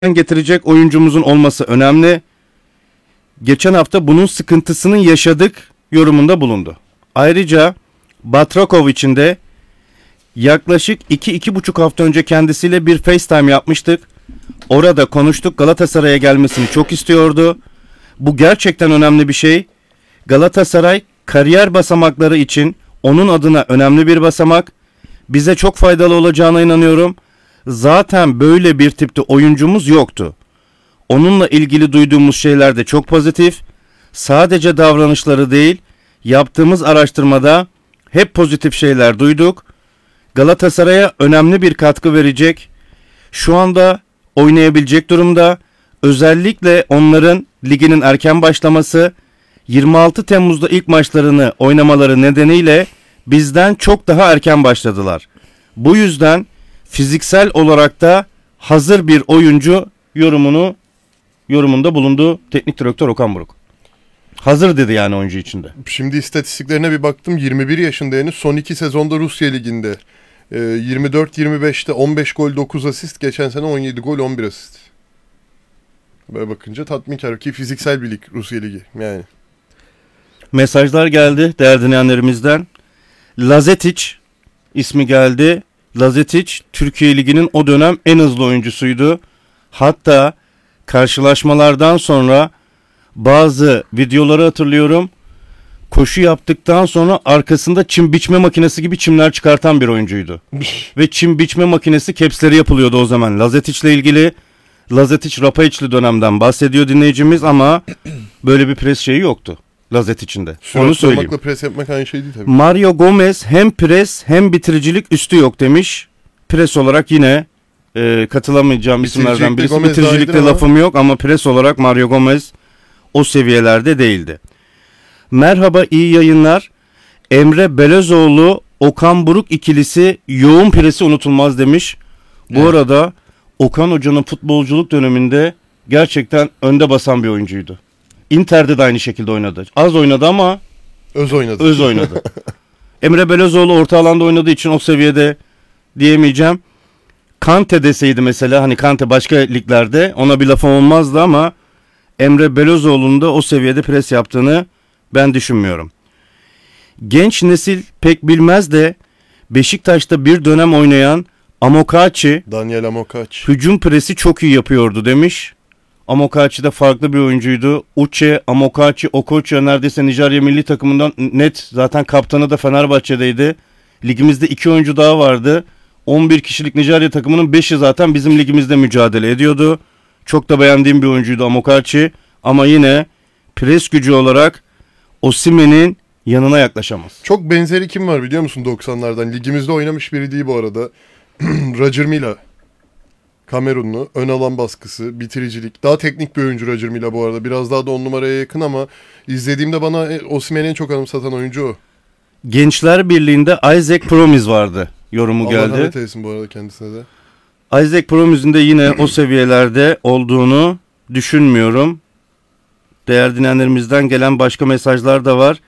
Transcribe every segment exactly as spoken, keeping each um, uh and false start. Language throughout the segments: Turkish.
getirecek oyuncumuzun olması önemli. Geçen hafta bunun sıkıntısını yaşadık yorumunda bulundu. Ayrıca Batrakovic'in de yaklaşık iki iki buçuk hafta önce kendisiyle bir FaceTime yapmıştık. Orada konuştuk. Galatasaray'a gelmesini çok istiyordu. Bu gerçekten önemli bir şey. Galatasaray kariyer basamakları için onun adına önemli bir basamak. Bize çok faydalı olacağına inanıyorum. Zaten böyle bir tipte oyuncumuz yoktu. Onunla ilgili duyduğumuz şeyler de çok pozitif. Sadece davranışları değil, yaptığımız araştırmada hep pozitif şeyler duyduk. Galatasaray'a önemli bir katkı verecek. Şu anda oynayabilecek durumda. Özellikle onların liginin erken başlaması, yirmi altı Temmuz'da ilk maçlarını oynamaları nedeniyle bizden çok daha erken başladılar. Bu yüzden fiziksel olarak da hazır bir oyuncu yorumunu yorumunda bulundu teknik direktör Okan Buruk. Hazır dedi yani oyuncu içinde. Şimdi istatistiklerine bir baktım. yirmi bir yaşında henüz. Son iki sezonda Rusya Ligi'nde e, yirmi dört yirmi beşte on beş gol dokuz asist. Geçen sene on yedi gol on bir asist. Böyle bakınca tatminkar ki fiziksel bir lig Rusya Ligi yani. Mesajlar geldi değerli dinleyenlerimizden. Lazetic ismi geldi. Lazetic Türkiye Ligi'nin o dönem en hızlı oyuncusuydu. Hatta karşılaşmalardan sonra bazı videoları hatırlıyorum. Koşu yaptıktan sonra arkasında çim biçme makinesi gibi çimler çıkartan bir oyuncuydu. Ve çim biçme makinesi capsleri yapılıyordu o zaman. Lazetic'le ilgili Lazetic Rapaiçli dönemden bahsediyor dinleyicimiz ama böyle bir pres şeyi yoktu Lazetic'in de. Onu söyleyeyim. Pres yapmak aynı şey değil tabii. Mario Gomez hem pres hem bitiricilik üstü yok demiş. Pres olarak yine e, katılamayacağım isimlerden birisi. Gomez Bitiricilikte ama... lafım yok ama pres olarak Mario Gomez o seviyelerde değildi. Merhaba, iyi yayınlar. Emre Belözoğlu, Okan Buruk ikilisi yoğun presi unutulmaz demiş. Bu evet. Arada Okan Hoca'nın futbolculuk döneminde gerçekten önde basan bir oyuncuydu. Inter'de de aynı şekilde oynadı. Az oynadı ama öz oynadı. Öz oynadı. Emre Belözoğlu orta alanda oynadığı için o seviyede diyemeyeceğim. Kante deseydi mesela, hani Kante başka liglerde ona bir lafım olmazdı ama Emre Belözoğlu'nun da o seviyede pres yaptığını ben düşünmüyorum. Genç nesil pek bilmez de Beşiktaş'ta bir dönem oynayan Amokachi, Daniel Amokachi hücum presi çok iyi yapıyordu demiş. Amokachi de farklı bir oyuncuydu. Uche, Amokachi, Okocha neredeyse Nijerya milli takımından net, zaten kaptanı da Fenerbahçe'deydi. Ligimizde iki oyuncu daha vardı. on bir kişilik Nijerya takımının beşi zaten bizim ligimizde mücadele ediyordu. Çok da beğendiğim bir oyuncuydu Amokachi. Ama yine pres gücü olarak Osimhen'in yanına yaklaşamaz. Çok benzeri kim var biliyor musun doksanlardan? Ligimizde oynamış biri değil bu arada. Roger Milla. Kamerunlu. Ön alan baskısı, bitiricilik. Daha teknik bir oyuncu Roger Milla bu arada. Biraz daha da on numaraya yakın ama izlediğimde bana Osimhen'i en çok anımsatan oyuncu o. Gençler Birliği'nde Isaac Promise vardı. Yorumu Allah geldi. Allah rahmet eylesin bu arada kendisine de. Isaac Promise'in de yine o seviyelerde olduğunu düşünmüyorum. Değerli dinleyenlerimizden gelen başka mesajlar da var.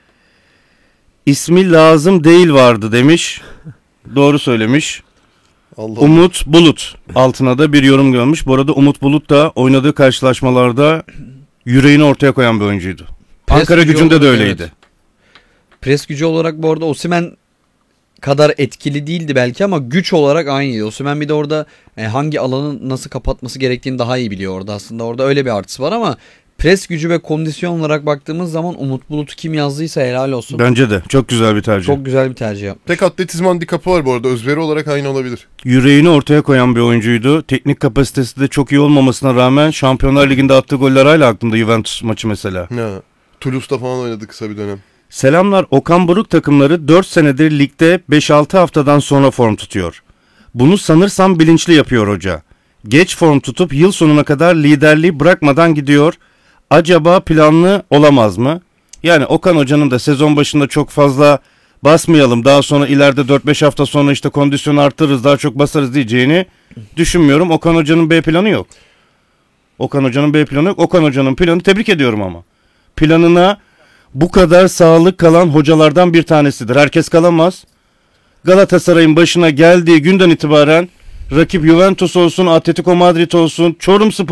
İsmi lazım değil vardı demiş. Doğru söylemiş. Allah Umut Allah. Bulut altına da bir yorum görmüş. Bu arada Umut Bulut da oynadığı karşılaşmalarda yüreğini ortaya koyan bir oyuncuydu. Pres Ankara Gücü'nde de öyleydi. Evet. Pres gücü olarak bu arada Osimhen kadar etkili değildi belki ama güç olarak aynıydı. Osimhen bir de orada e, hangi alanı nasıl kapatması gerektiğini daha iyi biliyor orada. Aslında orada öyle bir artısı var ama pres gücü ve kondisyon olarak baktığımız zaman Umut Bulut'u kim yazdıysa helal olsun. Bence de çok güzel bir tercih. Çok güzel bir tercih yapmış. Tek atletizm handikapı var bu arada. Özveri olarak aynı olabilir. Yüreğini ortaya koyan bir oyuncuydu. Teknik kapasitesi de çok iyi olmamasına rağmen Şampiyonlar Ligi'nde attığı goller hala aklımda. Juventus maçı mesela. Ya, Toulouse'da falan oynadı kısa bir dönem. Selamlar. Okan Buruk takımları dört senedir ligde beş altı haftadan sonra form tutuyor. Bunu sanırsam bilinçli yapıyor hoca. Geç form tutup yıl sonuna kadar liderliği bırakmadan gidiyor. Acaba planlı olamaz mı? Yani Okan Hoca'nın da sezon başında çok fazla basmayalım, daha sonra ileride dört beş hafta sonra işte kondisyonu arttırırız, daha çok basarız diyeceğini düşünmüyorum. Okan Hoca'nın B planı yok. Okan Hoca'nın B planı yok. Okan Hoca'nın planı, tebrik ediyorum ama. Planına bu kadar sağlık kalan hocalardan bir tanesidir. Herkes kalamaz. Galatasaray'ın başına geldiği günden itibaren rakip Juventus olsun, Atletico Madrid olsun, Çorum Spor